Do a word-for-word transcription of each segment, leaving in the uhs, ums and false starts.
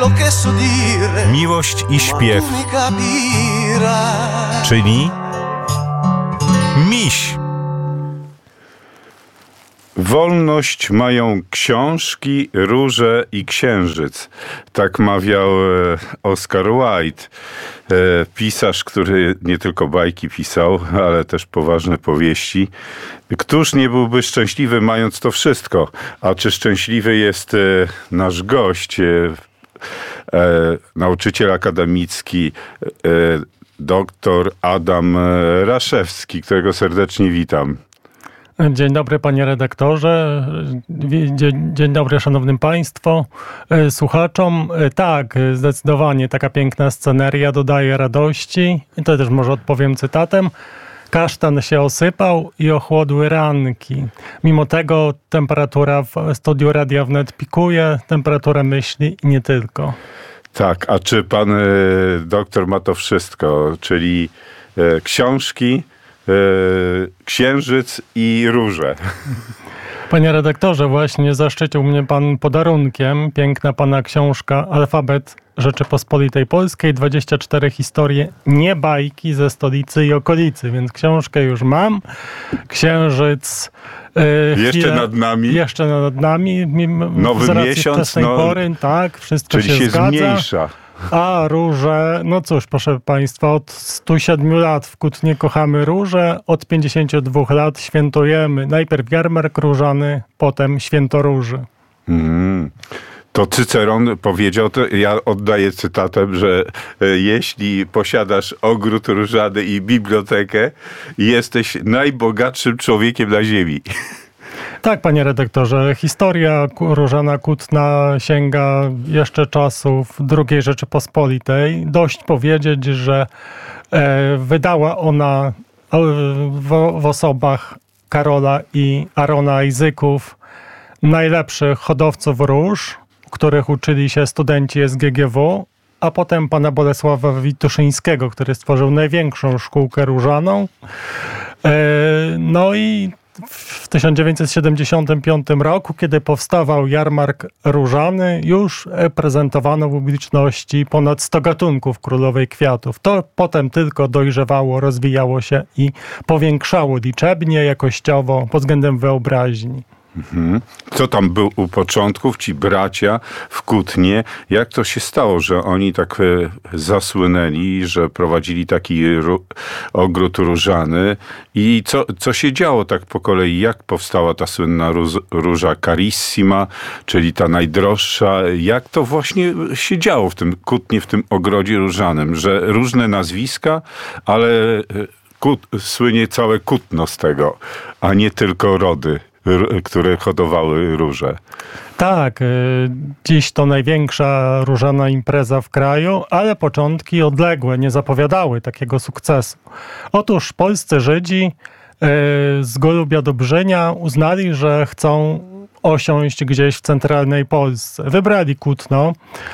Miłość i śpiew, czyli miś. Wolność mają książki, róże i księżyc. Tak mawiał Oscar Wilde, pisarz, który nie tylko bajki pisał, ale też poważne powieści. Któż nie byłby szczęśliwy, mając to wszystko? A czy szczęśliwy jest nasz gość, nauczyciel akademicki, doktor Adam Raszewski, którego serdecznie witam. Dzień dobry, panie redaktorze. Dzień, dzień dobry, szanownym państwu, słuchaczom. Tak, zdecydowanie taka piękna sceneria dodaje radości. I to też może odpowiem cytatem. Kasztan się osypał i ochłodły ranki. Mimo tego temperatura w studiu Radia Wnet pikuje, temperatura myśli i nie tylko. Tak, a czy pan e, doktor ma to wszystko, czyli e, książki, e, księżyc i róże? Panie redaktorze, właśnie zaszczycił mnie pan podarunkiem. Piękna pana książka Alfabet Rzeczypospolitej Polskiej, dwadzieścia cztery historie, nie bajki ze stolicy i okolicy, więc książkę już mam. Księżyc yy, jeszcze chwilę, nad nami. Jeszcze nad nami. Nowy z racji miesiąc. wczesnej No, pory, tak, wszystko czyli się, się zgadza. zmniejsza. A róże, no cóż, proszę państwa, od stu siedmiu lat w Kutnie kochamy róże, od pięćdziesięciu dwóch lat świętujemy najpierw jarmark różany, potem święto róży. Mm. To Cyceron powiedział, to ja oddaję cytatem, że e, jeśli posiadasz ogród różany i bibliotekę, jesteś najbogatszym człowiekiem na ziemi. Tak, panie redaktorze, historia różana Kutna sięga jeszcze czasów drugiej Rzeczypospolitej. Dość powiedzieć, że e, wydała ona w, w osobach Karola i Arona Izyków najlepszych hodowców róż, których uczyli się studenci S G G W, a potem pana Bolesława Wituszyńskiego, który stworzył największą szkółkę różaną. E, no i w tysiąc dziewięćset siedemdziesiątym piątym roku, kiedy powstawał jarmark różany, już prezentowano w publiczności ponad sto gatunków królowej kwiatów. To potem tylko dojrzewało, rozwijało się i powiększało liczebnie, jakościowo, pod względem wyobraźni. Mhm. Co tam był u początków, ci bracia w Kutnie? Jak to się stało, że oni tak e, zasłynęli, że prowadzili taki ró- ogród różany? I co, co się działo tak po kolei? Jak powstała ta słynna róż, róża Carissima, czyli ta najdroższa? Jak to właśnie się działo w tym Kutnie, w tym ogrodzie różanym? Że różne nazwiska, ale e, Kut, słynie całe Kutno z tego, a nie tylko rody, które hodowały róże. Tak, dziś to największa różana impreza w kraju, ale początki odległe nie zapowiadały takiego sukcesu. Otóż polscy Żydzi z Golubia do Brzynia uznali, że chcą osiąść gdzieś w centralnej Polsce. Wybrali Kutno.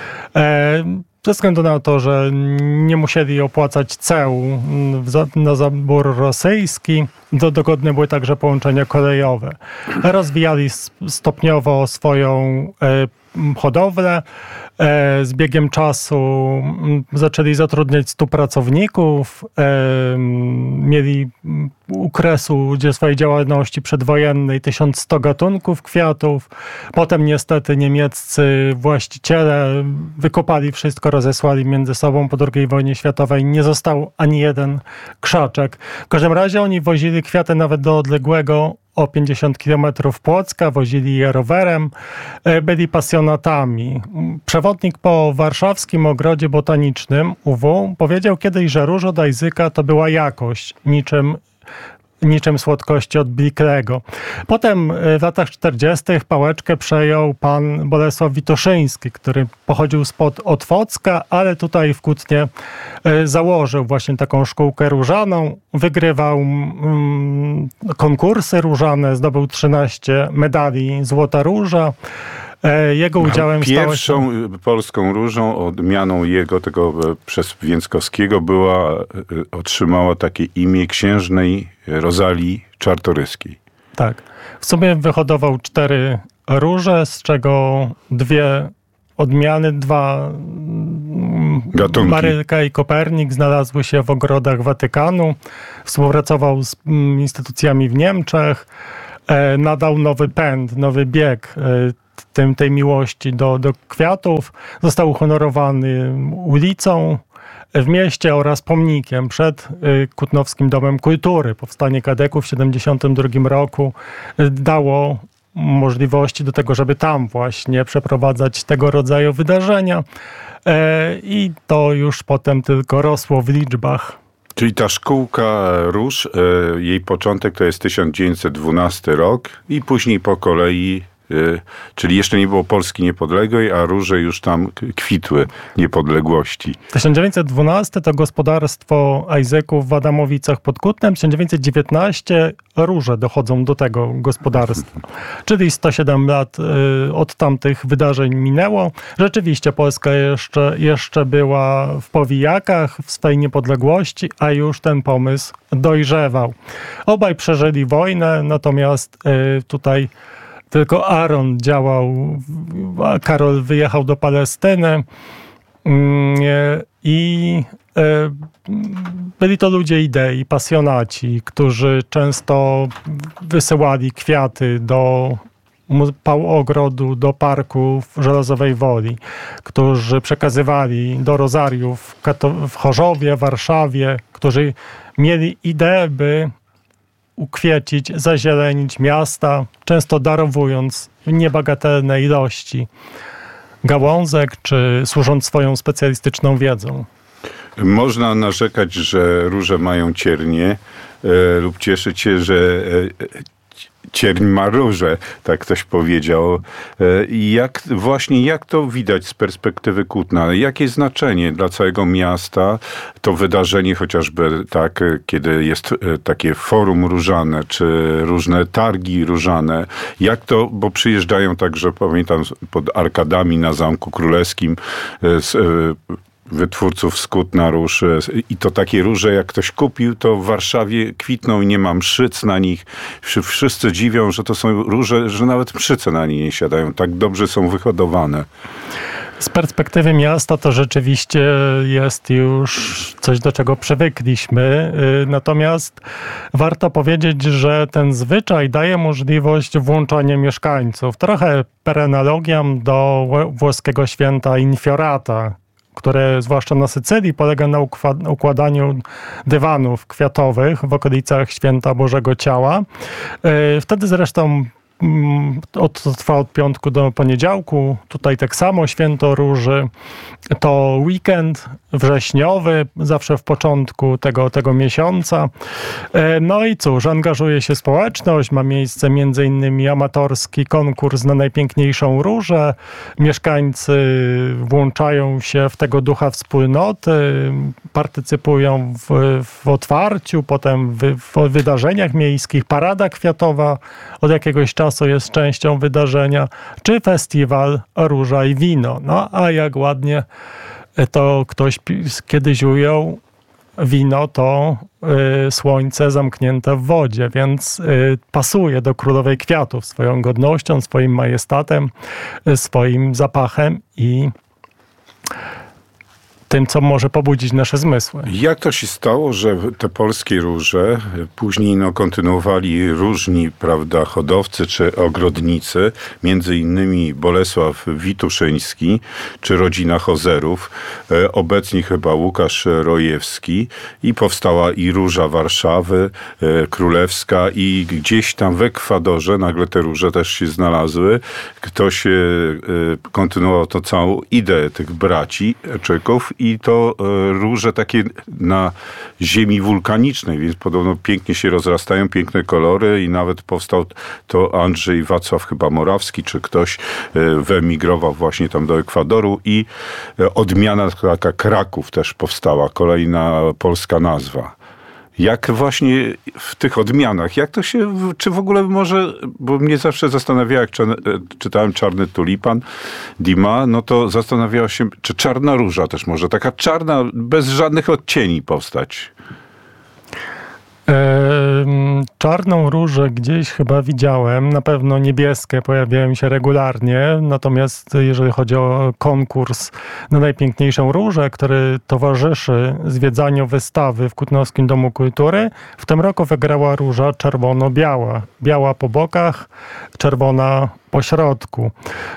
Ze względu na to, że nie musieli opłacać ceł na zabór rosyjski, do, dogodne były także połączenia kolejowe. Rozwijali stopniowo swoją e, hodowlę. E, z biegiem czasu zaczęli zatrudniać stu pracowników. E, mieli u kresu swojej działalności przedwojennej tysiąc sto gatunków kwiatów. Potem niestety niemieccy właściciele wykopali wszystko, rozesłali między sobą po drugiej wojnie światowej. Nie został ani jeden krzaczek. W każdym razie oni wozili kwiaty nawet do odległego o pięćdziesiąt kilometrów Płocka, wozili je rowerem, byli pasjonatami. Przewodnik po warszawskim ogrodzie botanicznym U W powiedział kiedyś, że róż od Ajzyka to była jakość, niczym niczym słodkości od Bliklego. Potem w latach czterdziestych pałeczkę przejął pan Bolesław Wituszyński, który pochodził spod Otwocka, ale tutaj w Kutnie założył właśnie taką szkółkę różaną. Wygrywał mm, konkursy różane, zdobył trzynaście medali Złota Róża. Jego udziałem Pierwszą stało się... polską różą, odmianą jego, tego przez Więckowskiego, była, otrzymała takie imię księżnej Rozalii Czartoryskiej. Tak. W sumie wyhodował cztery róże, z czego dwie odmiany, dwa gatunki. Marylka i Kopernik znalazły się w ogrodach Watykanu. Współpracował z instytucjami w Niemczech. Nadał nowy pęd, nowy bieg tym, tej miłości do, do kwiatów. Został uhonorowany ulicą w mieście oraz pomnikiem przed Kutnowskim Domem Kultury. Powstanie Kadeków w siedemdziesiątym drugim roku dało możliwości do tego, żeby tam właśnie przeprowadzać tego rodzaju wydarzenia. I to już potem tylko rosło w liczbach. Czyli ta szkółka róż, jej początek to jest tysiąc dziewięćset dwunasty rok i później po kolei, czyli jeszcze nie było Polski niepodległej, a róże już tam kwitły niepodległości. tysiąc dziewięćset dwunasty to gospodarstwo Ajzeków w Adamowicach pod Kutnem. tysiąc dziewięćset dziewiętnasty róże dochodzą do tego gospodarstwa. Czyli sto siedem lat od tamtych wydarzeń minęło. Rzeczywiście Polska jeszcze, jeszcze była w powijakach, w swej niepodległości, a już ten pomysł dojrzewał. Obaj przeżyli wojnę, natomiast tutaj tylko Aaron działał, a Karol wyjechał do Palestyny i byli to ludzie idei, pasjonaci, którzy często wysyłali kwiaty do ogrodu, do parku w Żelazowej Woli, którzy przekazywali do rozariów w Chorzowie, Warszawie, którzy mieli ideę, by ukwiecić, zazielenić miasta, często darowując niebagatelne ilości gałązek, czy służąc swoją specjalistyczną wiedzą. Można narzekać, że róże mają ciernie e, lub cieszyć się, że e, cierń ma róże, tak ktoś powiedział. I jak, właśnie jak to widać z perspektywy Kutna? Jakie znaczenie dla całego miasta to wydarzenie, chociażby tak, kiedy jest takie forum różane, czy różne targi różane, jak to, bo przyjeżdżają także, pamiętam, pod arkadami na Zamku Królewskim z wytwórców z Kutna róż i to takie róże, jak ktoś kupił, to w Warszawie kwitną i nie ma mszyc na nich. Wszyscy dziwią, że to są róże, że nawet mszyce na nie nie siadają. Tak dobrze są wyhodowane. Z perspektywy miasta to rzeczywiście jest już coś, do czego przywykliśmy. Natomiast warto powiedzieć, że ten zwyczaj daje możliwość włączania mieszkańców. Trochę per analogiam do włoskiego święta Infiorata, które zwłaszcza na Sycylii polega na układaniu dywanów kwiatowych w okolicach Święta Bożego Ciała. Wtedy zresztą Od, to trwa od piątku do poniedziałku. Tutaj tak samo Święto Róży. To weekend wrześniowy, zawsze w początku tego, tego miesiąca. No i cóż, angażuje się społeczność. Ma miejsce między innymi amatorski konkurs na najpiękniejszą różę. Mieszkańcy włączają się w tego ducha wspólnoty, partycypują w, w otwarciu, potem w, w wydarzeniach miejskich. Parada kwiatowa od jakiegoś czasu jest częścią wydarzenia, czy festiwal Róża i Wino. No a jak ładnie to ktoś kiedyś ujął, wino to y, słońce zamknięte w wodzie, więc y, pasuje do Królowej Kwiatów swoją godnością, swoim majestatem, y, swoim zapachem i tym, co może pobudzić nasze zmysły. Jak to się stało, że te polskie róże później no, kontynuowali różni, prawda, hodowcy czy ogrodnicy, między innymi Bolesław Wituszyński czy rodzina Hozerów, e, obecnie chyba Łukasz Rojewski i powstała i Róża Warszawy, e, Królewska i gdzieś tam w Ekwadorze nagle te róże też się znalazły. Ktoś e, kontynuował to całą ideę tych braci Czeków i to e, róże takie na ziemi wulkanicznej, więc podobno pięknie się rozrastają, piękne kolory i nawet powstał to Andrzej Wacław chyba Morawski, czy ktoś e, wyemigrował właśnie tam do Ekwadoru i e, odmiana taka Kraków też powstała, kolejna polska nazwa. Jak właśnie w tych odmianach, jak to się, czy w ogóle może, bo mnie zawsze zastanawiało, jak czytałem Czarny Tulipan Dima, no to zastanawiało się, czy Czarna Róża też może, taka czarna, bez żadnych odcieni powstać. Czarną różę gdzieś chyba widziałem, na pewno niebieskie pojawiają się regularnie, natomiast jeżeli chodzi o konkurs na najpiękniejszą różę, który towarzyszy zwiedzaniu wystawy w Kutnowskim Domu Kultury, w tym roku wygrała róża czerwono-biała. Biała po bokach, czerwona po środku.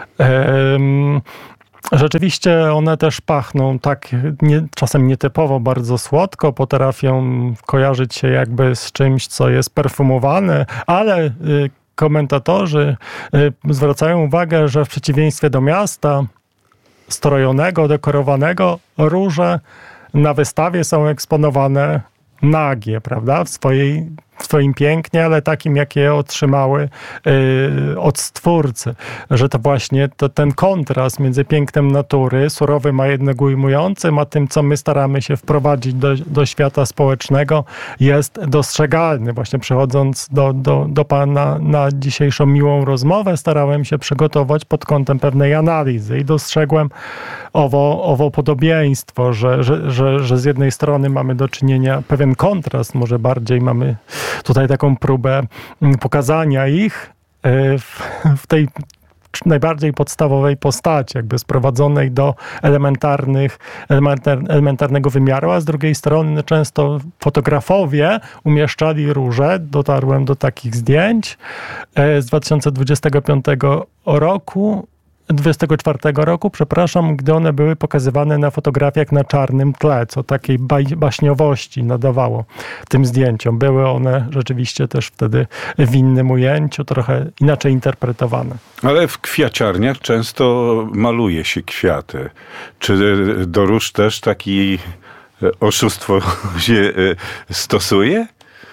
Rzeczywiście one też pachną tak nie, czasem nietypowo bardzo słodko, potrafią kojarzyć się jakby z czymś, co jest perfumowane, ale y, komentatorzy y, zwracają uwagę, że w przeciwieństwie do miasta strojonego, dekorowanego, róże na wystawie są eksponowane nagie, prawda, w swojej w swoim pięknie, ale takim, jakie otrzymały yy, od stwórcy. Że to właśnie to, ten kontrast między pięknem natury, surowym a jednak ujmującym, a tym, co my staramy się wprowadzić do, do świata społecznego, jest dostrzegalny. Właśnie przychodząc do, do, do Pana na dzisiejszą miłą rozmowę, starałem się przygotować pod kątem pewnej analizy i dostrzegłem owo, owo podobieństwo, że, że, że, że z jednej strony mamy do czynienia pewien kontrast, może bardziej mamy tutaj taką próbę pokazania ich w, w tej najbardziej podstawowej postaci, jakby sprowadzonej do elementarnych, elementar, elementarnego wymiaru, a z drugiej strony często fotografowie umieszczali róże, dotarłem do takich zdjęć z dwa tysiące dwudziestego piątego roku, dwudziestego czwartego roku, przepraszam, gdy one były pokazywane na fotografiach na czarnym tle, co takiej baśniowości nadawało tym zdjęciom. Były one rzeczywiście też wtedy w innym ujęciu, trochę inaczej interpretowane. Ale w kwiaciarniach często maluje się kwiaty. Czy do róż też takie oszustwo się stosuje?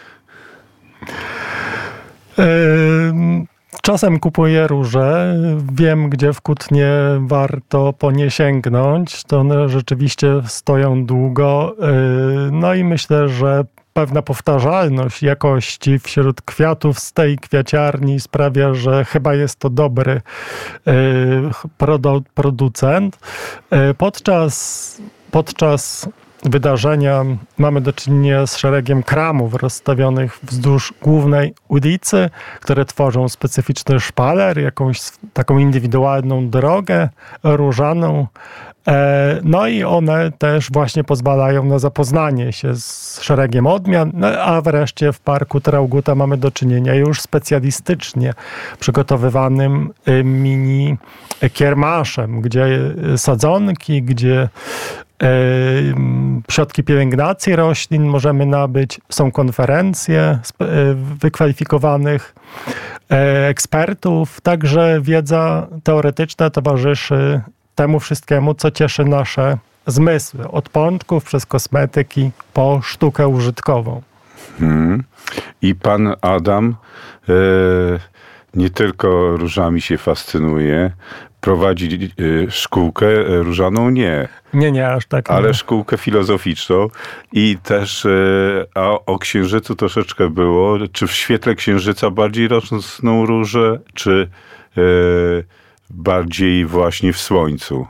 Yy... Czasem kupuję róże, wiem, gdzie w Kutnie warto po nie sięgnąć, to one rzeczywiście stoją długo, no i myślę, że pewna powtarzalność jakości wśród kwiatów z tej kwiaciarni sprawia, że chyba jest to dobry producent. Podczas, podczas wydarzenia mamy do czynienia z szeregiem kramów rozstawionych wzdłuż głównej ulicy, które tworzą specyficzny szpaler, jakąś taką indywidualną drogę różaną. No i one też właśnie pozwalają na zapoznanie się z szeregiem odmian, no, a wreszcie w parku Traugutta mamy do czynienia już specjalistycznie przygotowywanym mini kiermaszem, gdzie sadzonki, gdzie środki pielęgnacji roślin możemy nabyć, są konferencje wykwalifikowanych ekspertów, także wiedza teoretyczna towarzyszy temu wszystkiemu, co cieszy nasze zmysły. Od pączków przez kosmetyki po sztukę użytkową. Hmm. I pan Adam e, nie tylko różami się fascynuje, prowadzi e, szkółkę różaną, nie. Nie, nie, aż tak. Ale nie. szkółkę filozoficzną i też e, a o księżycu troszeczkę było. Czy w świetle księżyca bardziej rosną róże, czy e, bardziej właśnie w słońcu?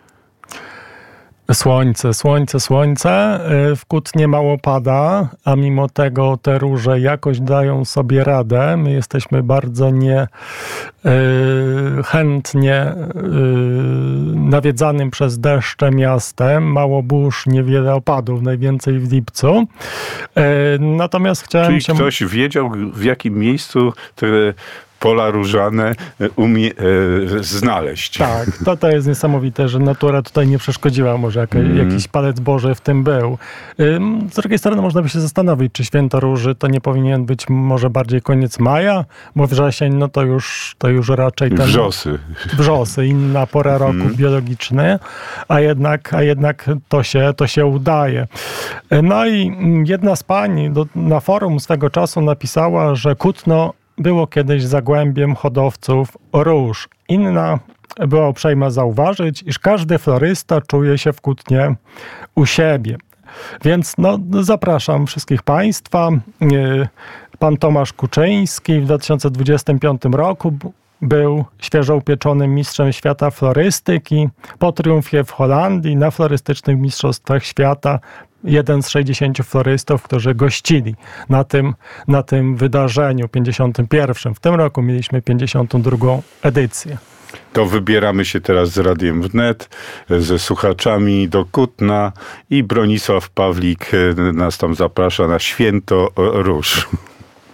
Słońce, słońce, słońce. W Kutnie mało pada, a mimo tego te róże jakoś dają sobie radę. My jesteśmy bardzo nie yy, chętnie yy, nawiedzanym przez deszcze miastem. Mało burz, niewiele opadów, najwięcej w lipcu. Yy, natomiast chciałem Czyli się... ktoś wiedział, w jakim miejscu te pola różane umie e, znaleźć. Tak, to, to jest niesamowite, że natura tutaj nie przeszkodziła. Może jaka, mm. jakiś palec Boży w tym był. Ym, z drugiej strony można by się zastanowić, czy Święto Róży to nie powinien być może bardziej koniec maja, bo wrzesień, no to już, to już raczej ten... Wrzosy. Wrzosy, inna pora roku mm. biologiczny, a jednak, a jednak to, się, to się udaje. No i jedna z pań do, na forum swego czasu napisała, że Kutno było kiedyś zagłębiem hodowców róż. Inna była uprzejma zauważyć, iż każdy florysta czuje się w Kutnie u siebie. Więc no, zapraszam wszystkich Państwa. Pan Tomasz Kuczyński w dwa tysiące dwudziestym piątym roku był świeżo upieczonym mistrzem świata florystyki. Po triumfie w Holandii na florystycznych mistrzostwach świata jeden z sześćdziesięciu florystów, którzy gościli na tym, na tym wydarzeniu pięćdziesiątym pierwszym. W tym roku mieliśmy pięćdziesiątą drugą edycję. To wybieramy się teraz z Radiem Wnet, ze słuchaczami do Kutna i Bronisław Pawlik nas tam zaprasza na Święto Róż.